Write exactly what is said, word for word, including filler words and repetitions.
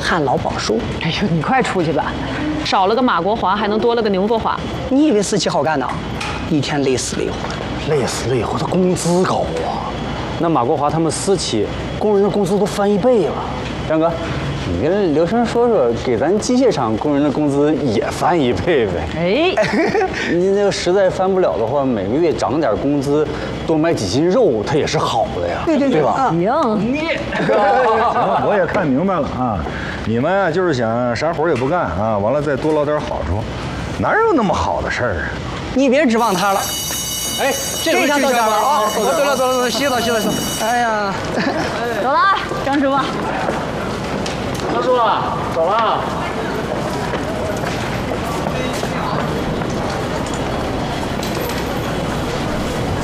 看劳保数。 哎呦，你快出去吧，少了个马国华，还能多了个宁国华。 你以为司机好干呐？一天累死累活的。 累死累活，他工资高啊。那马国华他们私企工人的工资都翻一倍了。张哥，你跟刘生说说，给咱机械厂工人的工资也翻一倍呗。 哎， 你那个实在翻不了的话，每个月涨点工资，多买几斤肉，它也是好的呀。 对对对， 对吧？ 行， 行，我也看明白了啊，你们啊就是想啥活也不干啊，完了再多捞点好处，哪有那么好的事儿啊？ 你别指望他了。 哎， 这下到家了啊！走了走了走了，洗澡洗澡洗澡。哎呀， 走了，张师傅。 张叔，走了。